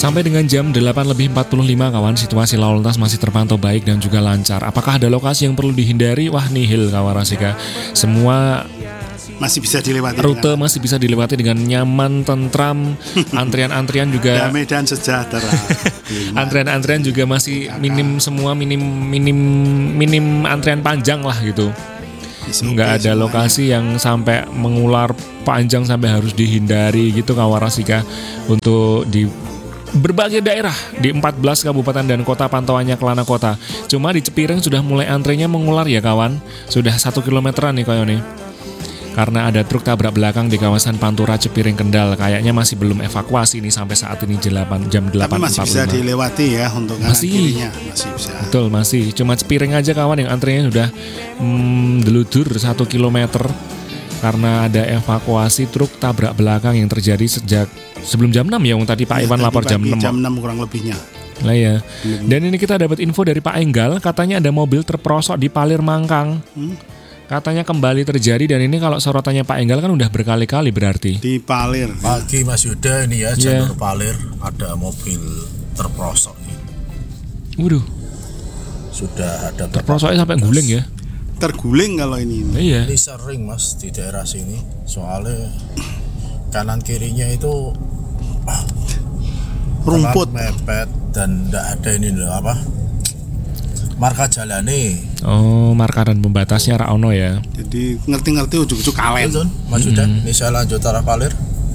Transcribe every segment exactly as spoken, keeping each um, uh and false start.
Sampai dengan jam delapan lebih empat puluh lima kawan, situasi lalu lintas masih terpantau baik dan juga lancar. Apakah ada lokasi yang perlu dihindari? Wah, nihil kawan Rasika. Semua masih bisa dilewati. Rute dengan... masih bisa dilewati dengan nyaman, tentram. Antrian-antrian juga damai dan sejahtera. Antrian-antrian juga masih minim semua, minim minim minim antrian panjang lah gitu. Nggak ada lokasi yang sampai mengular panjang sampai harus dihindari gitu kawan Rasika. Untuk di berbagai daerah di empat belas kabupaten dan kota pantauannya Kelana Kota. Cuma di Cepiring sudah mulai antrenya mengular ya kawan. Sudah satu kilometeran nih kayak nih. Karena ada truk tabrak belakang di kawasan Pantura Cepiring Kendal. Kayaknya masih belum evakuasi nih sampai saat ini jam delapan empat puluh lima. Tapi masih bisa dilewati ya untuk kanan masih. kirinya. Masih bisa. Betul, masih. Cuma Cepiring aja kawan yang antrenya sudah hmm, deludur satu kilometer. Karena ada evakuasi truk tabrak belakang yang terjadi sejak sebelum jam enam ya. Yang tadi Pak ya, Iwan lapor jam enam. Jam enam kurang lebihnya. Lah ya. Dan ini kita dapat info dari Pak Enggal. Katanya ada mobil terperosok di Palir Mangkang. Hmm? Katanya kembali terjadi dan ini kalau sorotannya Pak Enggal kan udah berkali-kali berarti. Di Palir. Pagi Mas Yuda ini ya, jalur yeah. Palir ada mobil terperosok nih. Waduh. Sudah ada terperosoknya sampai guling ya. Terguling kalau ini. ini. Iya. Ini sering Mas di daerah sini. Soalnya kanan kirinya itu ah, rumput mepet dan enggak ada ini loh apa? Marka jalan nih. Oh, marka dan pembatasnya ra ono ya. Jadi ngerti-ngerti ujuk-ujuk kalen. Mas Yuda, mm-hmm. ini saya lanjut arah Palir.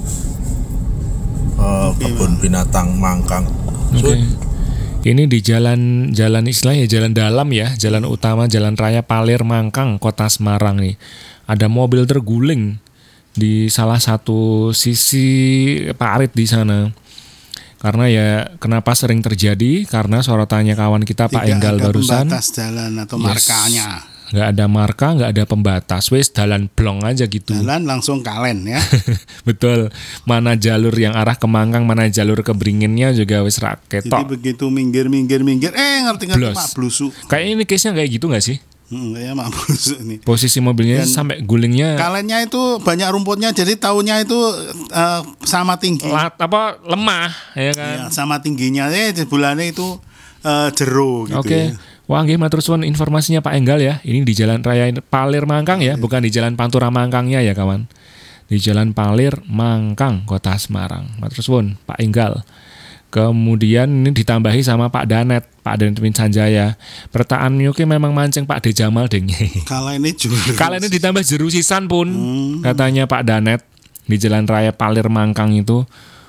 Uh, okay, kebun man. Binatang Mangkang. Oke. Okay. Ini di jalan jalan istilahnya jalan dalam ya, jalan utama Jalan Raya Palir Mangkang, Kota Semarang nih. Ada mobil terguling di salah satu sisi parit di sana. Karena ya kenapa sering terjadi? Karena sorotannya kawan kita Pak Enggal barusan. Tidak ada pembatas jalan atau yes, markanya. Nggak ada marka, nggak ada pembatas. Wes jalan blong aja gitu. Jalan langsung kalen ya. Betul. Mana jalur yang arah ke Mangkang, mana jalur ke Beringinnya juga wes raketok. Jadi begitu minggir minggir minggir, eh ngerti-ngerti Mak blusu. Kayaknya ini case-nya kayak gitu nggak sih? Hmm, kayak Mak blusu nih. Posisi mobilnya dan sampai gulingnya. Kalennya itu banyak rumputnya, jadi taunya itu uh, sama tinggi. Lat, apa lemah ya kan? Ya, sama tingginya, eh bulannya itu uh, jero gitu. Oke. Okay. Ya. Wah, nggih matur suwun informasinya Pak Enggal ya. Ini di Jalan Raya Palir Mangkang ya, bukan di Jalan Pantura Mangkangnya ya kawan. Di Jalan Palir Mangkang, Kota Semarang. Matur suwun Pak Enggal. Kemudian ini ditambahi sama Pak Danet, Pak Danet Sanjaya. Pertaan Miyuki memang mancing Pak De Jamal deng. Kala ini jurus. Kala ini ditambah jerusisan pun, hmm. katanya Pak Danet di Jalan Raya Palir Mangkang itu.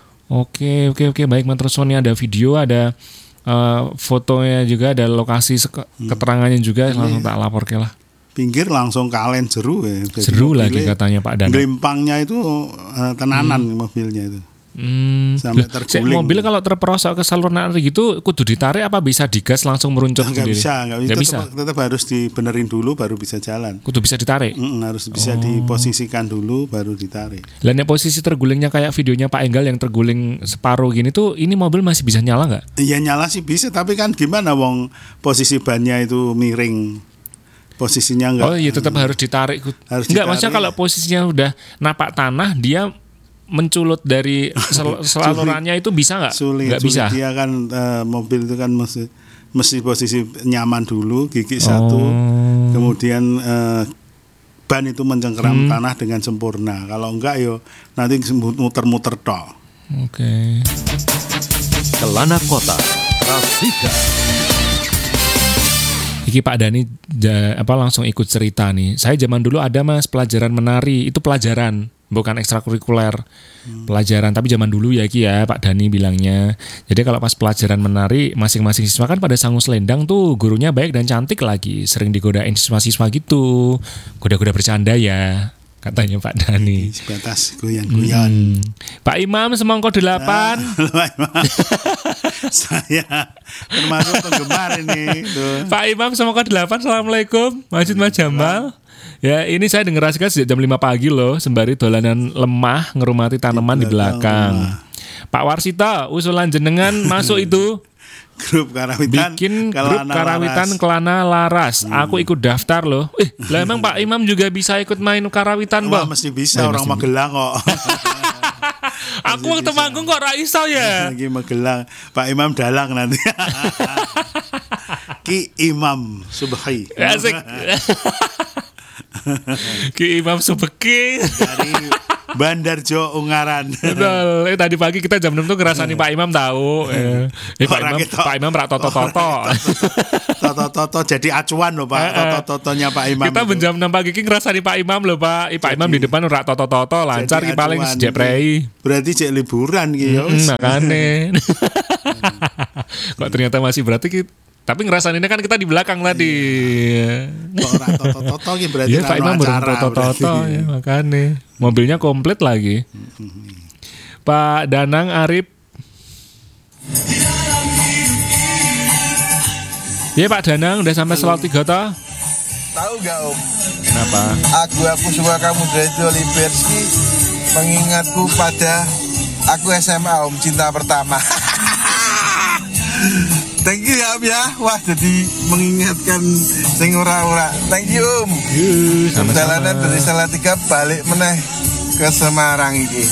Oke, oke, oke, baik matur suwun, ada video, ada Uh, fotonya juga, ada lokasi seke- keterangannya juga, langsung tak lapor ke lah. Pinggir langsung kalen jeru ya. Seru lagi katanya Pak Danet. Gelimpangnya itu uh, tenanan hmm. mobilnya itu. Hmm. Sampai terguling. Mobil kalau terperosok ke saluran air gitu, kudu ditarik apa bisa digas langsung meruncur nah, sendiri? Bisa, nggak bisa. bisa. Tetap, tetap harus dibenerin dulu baru bisa jalan. Kudu bisa ditarik. Mm, harus bisa oh. diposisikan dulu baru ditarik. Dan yang posisi tergulingnya kayak videonya Pak Enggal yang terguling separuh gini tuh, ini mobil masih bisa nyala nggak? Iya nyala sih bisa, tapi kan gimana wong posisi bannya itu miring. Posisinya enggak. Oh iya tetap hmm. harus ditarik. Harus enggak, ditarik. maksudnya kalau posisinya udah napak tanah, dia menculut dari sel- salurannya itu bisa nggak? Sulit, nggak sulit. bisa. Dia kan uh, mobil itu kan mesti mesti posisi nyaman dulu, gigi satu, oh. kemudian uh, ban itu mencengkeram hmm. tanah dengan sempurna. Kalau enggak yo nanti muter-muter tok. Oke. Okay. Kelana Kota, Rasika. Iki Pak Dani ja, apa langsung ikut cerita nih. Saya zaman dulu ada Mas pelajaran menari, itu pelajaran, bukan ekstrakurikuler. Hmm. Pelajaran, tapi zaman dulu ya Ki ya, Pak Dani bilangnya. Jadi kalau pas pelajaran menari, masing-masing siswa kan pada sanggup selendang tuh, gurunya baik dan cantik lagi, sering digodain siswa-siswa gitu. Goda-goda bercanda ya, katanya Pak Dani. Sebatas goyan-goyan. Hmm. Pak Imam semongko delapan. Ah, saya termasuk penggemar ini. Tuh. Pak Imam semongko delapan. Assalamualaikum. Masjid Mas Jamal. Ya ini saya denger Rasika sejak jam lima pagi loh, sembari dolanan lemah ngerumati tanaman di belakang. Di belakang. Pak Warsita, usulan jenengan masuk itu. Grup karawitan. Bikin grup karawitan Laras. Kelana Laras. Hmm. Aku ikut daftar loh. Eh, lah emang Pak Imam juga bisa ikut main karawitan, Bang? Wah, mesti bisa, Wah, orang Magelang kok. Aku waktu manggung kok ra iso ya. Lagi Magelang, Pak Imam dalang nanti. Ki Imam Subhi. Asik. Ki Imam Subeki. Dari Bandarjo Ungaran. Betul. Eh tadi pagi kita jam enam tuh ngerasani Pak Imam tahu. Eh, eh Pak Orang Imam, itu- Pak Imam rak toto-toto. Toto-toto jadi acuan loh Pak. Eh, eh. Toto-totonya Pak Imam. Kita itu. jam enam pagi ki ngerasani Pak Imam loh Pak. Eh, Pak Imam di depan rak toto-toto lancar Jadi ki paling acuan. sejak prei. Berarti cek liburan gitu. Hmm, makane. Kok ternyata masih berarti ki tapi ngerasainnya kan kita di belakang tadi. Kok ora toto-toto ki berarti Iya Pak rano Imam baru acara toto-toto berarti. ya makane. Mobilnya komplit lagi. Pak Danang Arif. Iya Pak Danang udah sampai slot tiga toh? Tahu gak Om? Kenapa? Aku aku suka kamu dari Oliverski mengingatku pada aku S M A Om, cinta pertama. Thank you ya Om ya. Wah jadi mengingatkan sing ora-ora. Thank you Om. Yuh, Perjalanan dari sama-sama. Salatiga balik meneh ke Semarang iki.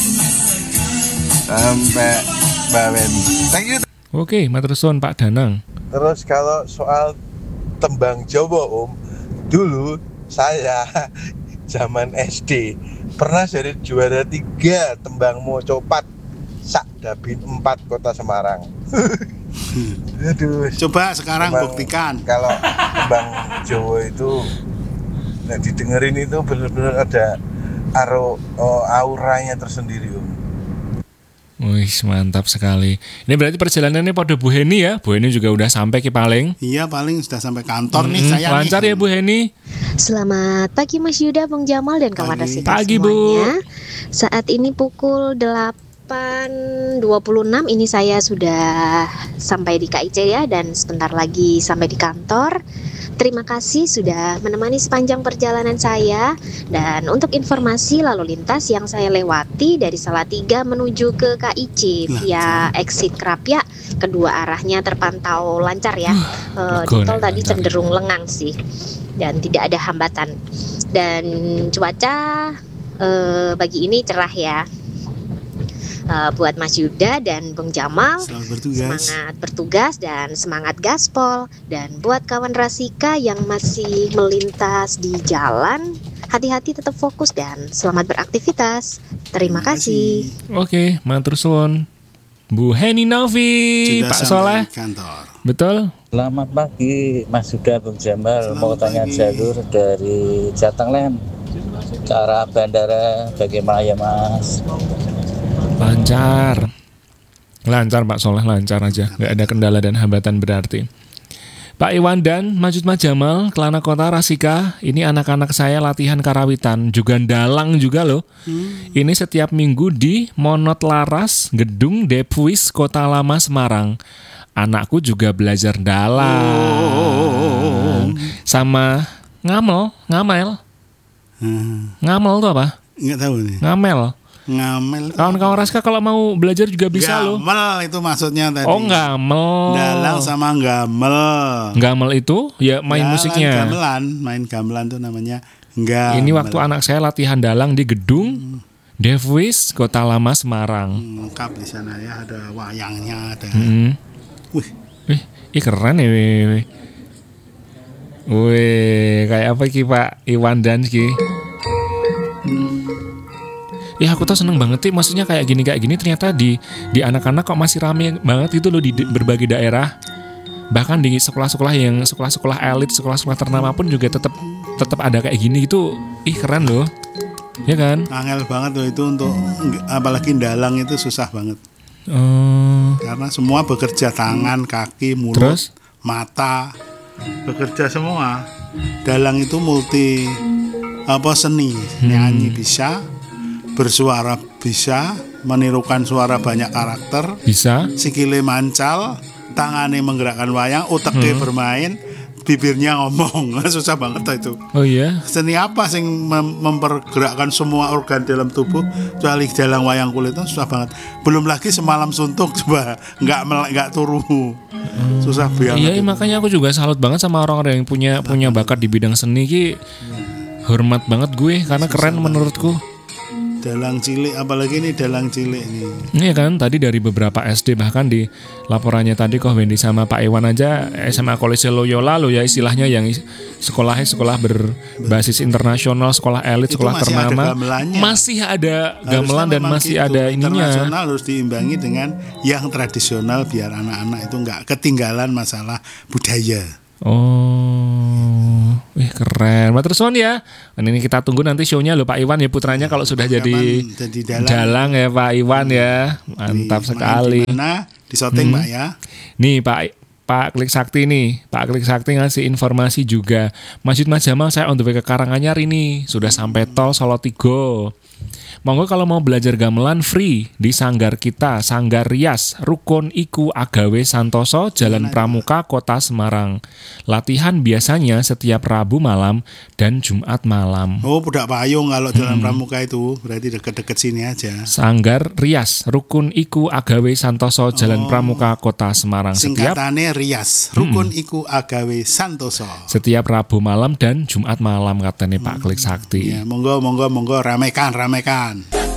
Sampai Bawen. Thank you. Oke, matur suwun Pak Danang. Terus kalau soal tembang Jawa Om, dulu saya zaman S D pernah jadi juara tiga tembang Mocopat sak Dabin empat Kota Semarang. Aduh. Coba sekarang Tembang- buktikan. Kalau tembang Jawa itu nah didengerin itu benar-benar ada aro, oh, auranya tersendiri Om. Wih, mantap sekali. Ini berarti perjalanannya pada Bu Heni ya. Bu Heni juga udah sampai ki paling. Iya paling sudah sampai kantor nih Hmm, saya lancar nih. ya Bu Heni. Selamat pagi Mas Yuda, Bung Jamal dan kawan Pagi. Rasika Pagi, Bu. semuanya. Saat ini pukul delapan dua puluh enam ini saya sudah sampai di K I C ya dan sebentar lagi sampai di kantor. Terima kasih sudah menemani sepanjang perjalanan saya. Dan untuk informasi lalu lintas yang saya lewati dari Salatiga menuju ke K I C via exit Krapyak, kedua arahnya terpantau lancar ya. Eh, di lega tol nih, tadi lancar. cenderung lengang sih dan tidak ada hambatan. Dan cuaca eh, pagi ini cerah ya. Eh, buat Mas Yuda dan Bung Jamal, Selamat bertugas. semangat bertugas dan semangat gaspol. Dan buat kawan Rasika yang masih melintas di jalan, hati-hati, tetap fokus dan selamat beraktivitas. Terima kasih. Oke, matur suwun. Bu Heni Novi, Sudah Pak sampai Soleh. di kantor. Betul? Selamat pagi Mas Yuda, Bung Jamal. Selamat Mau tanya pagi. jalur dari Jatenglen ke arah bandara bagaimana ya Mas? Lancar. Lancar Pak Soleh, lancar aja. Gak ada kendala dan hambatan berarti. Pak Iwan dan Majud Majamal, Kelana Kota Rasika. Ini anak-anak saya latihan karawitan, juga dalang juga loh. Ini setiap minggu di Monot Laras, Gedung Depuis, Kota Lama, Semarang. Anakku juga belajar dalang. Sama ngamel, ngamel. Hmm, Ngamel tuh apa? nggak tahu nih. Ngamel. Ngamel. Kawan-kawan Raska kalau mau belajar juga bisa loh. Gamel itu maksudnya tadi. Oh, ngamel. Dalang sama gamel. Ngamel itu ya main Dalang, musiknya. Gamelan, main gamelan tuh namanya gamel. Ini waktu anak saya latihan dalang di gedung Devwis Kota Lama Semarang. Hmm, lengkap di sana ya, ada wayangnya, ada. Hmm. Wih, Wih, ih keren ya. Wih, wih. Wih, kayak apa ki Pak Iwan dan ki? Ya aku tuh seneng banget sih, maksudnya kayak gini kayak gini ternyata di di anak-anak kok masih rame banget gitu loh di di berbagai daerah. Bahkan di sekolah-sekolah yang sekolah-sekolah elit, sekolah-sekolah ternama pun juga tetap tetap ada kayak gini gitu. Ih keren loh. Ya kan? angel banget tuh itu untuk apalagi dalang itu susah banget. Oh, Karena semua bekerja tangan, kaki, mulut, Terus? mata, bekerja semua. Dalang itu multi apa seni, nyanyi bisa, bersuara bisa, menirukan suara banyak karakter, bisa. sikile mancal, tangannya menggerakkan wayang, otaknya bermain, bibirnya ngomong. Susah banget tuh itu. Oh iya. Seni apa sing mem- mempergerakkan semua organ dalam tubuh kecuali dalang wayang kulit itu susah banget. Belum lagi semalam suntuk coba nggak mel- nggak turu. Susah banget. Iya, itu. makanya aku juga salut banget sama orang-orang yang punya punya bakat di bidang seni ki. Hormat banget gue karena keren menurutku. Dalang cilik, apalagi ini dalang cilik nih. Iya kan, tadi dari beberapa S D, bahkan di laporannya tadi Koh Wendy sama Pak Iwan aja S M A Kolese Loyola lo ya istilahnya, yang sekolahnya sekolah berbasis internasional, sekolah elit, Itu sekolah masih ternama, ada gamelannya. masih ada Harusnya gamelan dan memang masih gitu. ada ininya. Internasional harus diimbangi dengan yang tradisional biar anak-anak itu nggak ketinggalan masalah budaya. Oh, wih keren. Matur suwun ya. Ini kita tunggu nanti show-nya loh Pak Iwan ya, putranya kalau sudah jadi, jadi dalang. dalang ya Pak Iwan ya. Mantap Di- sekali. Di mana? Di syuting Pak ya. Nih Pak Pak Klik Sakti nih, Pak Klik Sakti ngasih informasi juga. Masjid Mas Jamal saya on the way ke Karanganyar ini, sudah sampai tol Solo Tigo. Monggo kalau mau belajar gamelan free di sanggar kita, Sanggar Rias, Rukun Iku Agawe Santoso, Jalan Pramuka, Kota Semarang. Latihan biasanya setiap Rabu malam dan Jumat malam. Oh, Pudak Payung kalau Jalan Pramuka itu berarti deket-deket sini aja. Sanggar Rias, Rukun Iku Agawe Santoso, Jalan Pramuka, Kota Semarang. Setiap Singkatannya Rias, Rukun Iku Agawe Santoso. setiap Rabu malam dan Jumat malam katanya Pak Klik Sakti. Ya, monggo monggo monggo ramekan ramekan.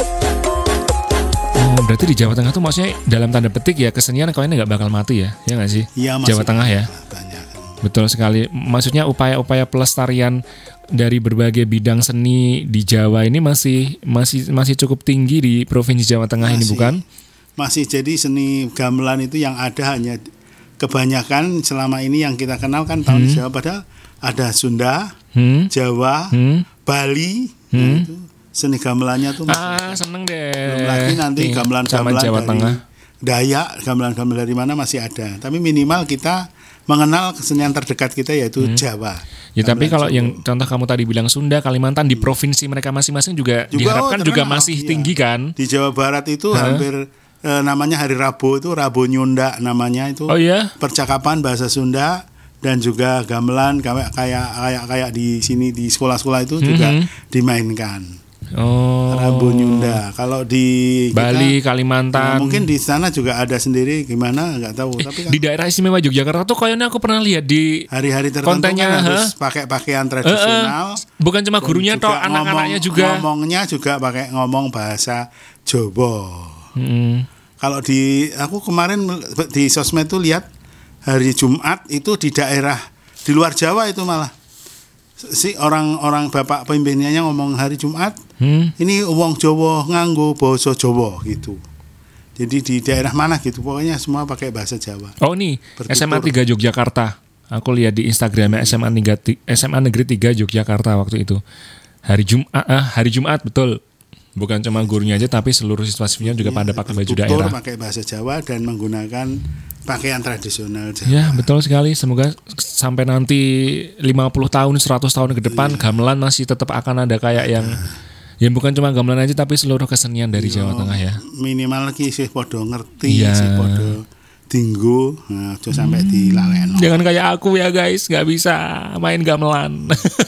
Oh, berarti di Jawa Tengah tuh maksudnya dalam tanda petik ya kesenian kayaknya nggak bakal mati ya, ya nggak sih? Iya, masih Jawa Tengah ya. banyak. Betul sekali. Maksudnya upaya-upaya pelestarian dari berbagai bidang seni di Jawa ini masih masih masih cukup tinggi di Provinsi Jawa Tengah ini, Masih. bukan? Masih jadi seni gamelan itu yang ada hanya kebanyakan selama ini yang kita kenal kan tahun Jawa, padahal ada Sunda, Hmm? Jawa, Hmm? Bali, nah itu seni gamelannya tuh masih. Ah, seneng deh. Belum lagi nanti Nih, gamelan-gamelan sama Jawa dari Tengah. Dayak, gamelan-gamelan dari mana masih ada. Tapi minimal kita mengenal kesenian terdekat kita yaitu Jawa. Ya tapi Gamelan kalau Jawa. yang contoh kamu tadi bilang Sunda, Kalimantan di provinsi mereka masing-masing juga, Juga, diharapkan oh, juga terkenal, masih iya. tinggi kan? Di Jawa Barat itu Hah? hampir eh, namanya Hari Rabu itu Rabu Nyunda namanya itu. Oh iya? Percakapan bahasa Sunda dan juga gamelan kayak kayak kayak kayak di sini di sekolah-sekolah itu juga Mhm. dimainkan. Oh. Rabu Nyunda. Kalau di kita, Bali, ya, Kalimantan. mungkin di sana juga ada sendiri gimana nggak tahu. Tapi kan Di daerah istimewa Yogyakarta tuh kayaknya aku pernah lihat di hari-hari tertentu kontennya, kan harus hah? pakai pakaian Eh, eh, tradisional. bukan cuma Dan gurunya juga toh, anak-anaknya ngomong- juga. Ngomongnya juga pakai ngomong bahasa Jawa. Mm-mm. Kalau di aku kemarin di sosmed tuh lihat hari Jumat itu di daerah di luar Jawa itu malah si orang-orang bapak pemimpinnya ngomong hari Jumat Hmm? ini wong Jawa nganggo basa Jawa gitu. Jadi di daerah mana gitu pokoknya semua pakai bahasa Jawa. Oh nih, Bertutur. S M A tiga Yogyakarta. Aku lihat di Instagramnya S M A tiga, S M A Negeri tiga Yogyakarta waktu itu. Hari Jumat, ah, hari Jumat betul. Bukan cuma gurunya aja tapi seluruh siswa-siswinya juga pada pakai baju Bertutur, daerah. pakai bahasa Jawa dan menggunakan pakaian tradisional Jawa. Ya betul sekali. Semoga sampai nanti lima puluh tahun, seratus tahun ke depan gamelan masih tetap akan ada kayak yang ya bukan cuma gamelan aja tapi seluruh kesenian dari Jawa Tengah ya. Minimal lagi sih podo ngerti, Iya. sih podo dinggo, nah, aja sampai dilalekno. Jangan kayak aku ya guys, nggak bisa main gamelan.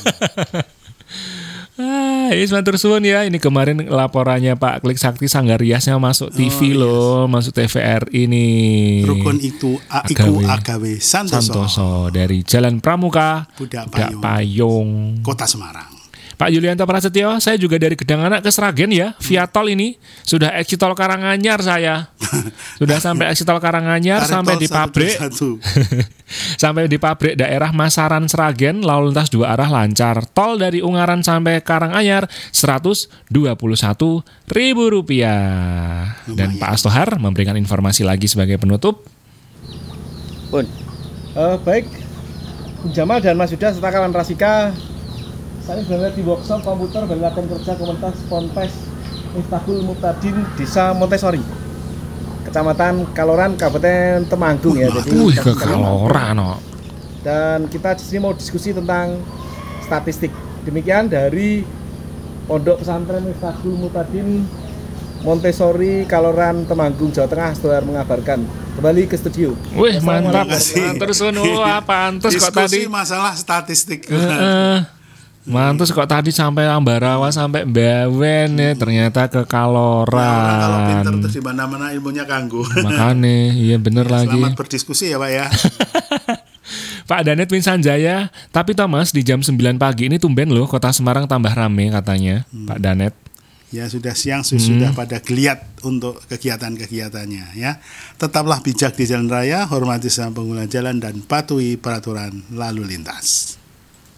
Ah, ini matur suwun ya. Ini kemarin laporannya Pak Klik Sakti Sanggar Riasnya masuk T V loh, masuk T V R ini. Rukun itu a, iku Agawe. agawe Santoso, Santoso dari Jalan Pramuka, Budak Budak Payung, Payung. Kota Semarang. Pak Yulianto Prasetyo, saya juga dari Gedanganak ke Sragen ya, via tol ini. Sudah exit tol Karanganyar saya. Sudah sampai exit tol Karanganyar, Tarik sampai tol di satu pabrik. persatu. Sampai di pabrik daerah Masaran Sragen, lalu lintas dua arah lancar. Tol dari Ungaran sampai Karanganyar seratus dua puluh satu ribu rupiah. Dan Pak Astohar memberikan informasi lagi sebagai penutup. Pun. Eh, baik, Jamal dan Mas Yuda serta kawan Rasika, saya berada di workshop komputer dan latihan kerja komunitas Ponpes Miftahul Muktadin Desa Montessori, Kecamatan Kaloran, Kabupaten Temanggung ya. Jadi Wih, kita ke Kaloran no. Dan kita di sini mau diskusi tentang statistik. Demikian dari Pondok Pesantren Miftahul Muktadin Montessori Kaloran Temanggung Jawa Tengah, Astohar mengabarkan. Kembali ke studio. Wih, mantap. Terima kasih. Terus wah, pantes kok Diskusi tadi. masalah statistik. Heeh. Mantus kok tadi sampai Ambarawa sampai Bawen ya, ternyata ke Orang kalau pinter Kaloran. terus di mana-mana ilmunya kanggo. Makanya, iya bener lagi. Selamat berdiskusi ya Pak ya. Pak Danet Winsanjaya, tapi Thomas di jam sembilan pagi ini tumben loh Kota Semarang tambah rame katanya, Pak Danet. Ya sudah siang, sudah pada geliat untuk kegiatan-kegiatannya ya. Tetaplah bijak di jalan raya, hormati sesama pengguna jalan dan patuhi peraturan lalu lintas.